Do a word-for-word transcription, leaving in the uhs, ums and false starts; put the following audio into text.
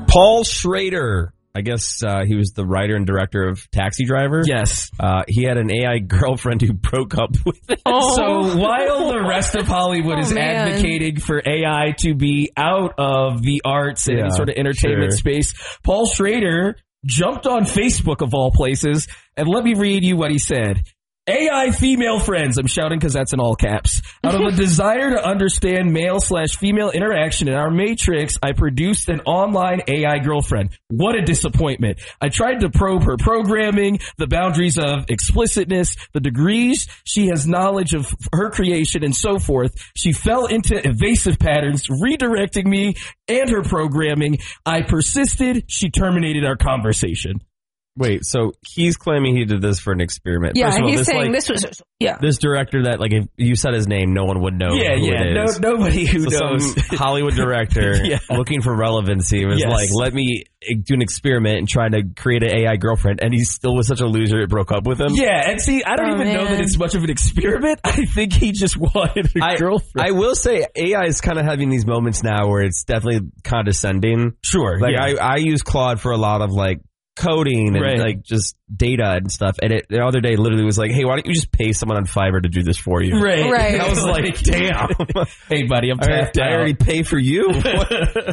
Paul Schrader. I guess uh, he was the writer and director of Taxi Driver. Yes. Uh, he had an A I girlfriend who broke up with him. Oh. So while the rest of Hollywood Oh, is man. advocating for A I to be out of the arts and Yeah, sort of entertainment sure. space, Paul Schrader jumped on Facebook of all places, and let me read you what he said. A I female friends. I'm shouting because that's in all caps. Out of a desire to understand male slash female interaction in our matrix, I produced an online A I girlfriend. What a disappointment. I tried to probe her programming, the boundaries of explicitness, the degrees she has knowledge of her creation, and so forth. She fell into evasive patterns, redirecting me and her programming. I persisted. She terminated our conversation. Wait, so he's claiming he did this for an experiment. Yeah, First of all, he's this, saying like, this was, yeah. this director that, like, if you said his name, no one would know Yeah, who yeah, it no, is. nobody who So knows. some Hollywood director Yeah. looking for relevancy was Yes. like, let me do an experiment and try to create an A I girlfriend, and he still was such a loser it broke up with him. Yeah, and see, I don't Oh, even know man. that it's much of an experiment. I think he just wanted a I, girlfriend. I will say A I is kind of having these moments now where it's definitely condescending. Sure, Like yeah. I, I use Claude for a lot of like coding and Right. like just data and stuff. And it, the other day literally was like, hey, why don't you just pay someone on Fiverr to do this for you? Right. Right. And I was like, damn. Hey, buddy, I'm I, tapped I out. already pay for you.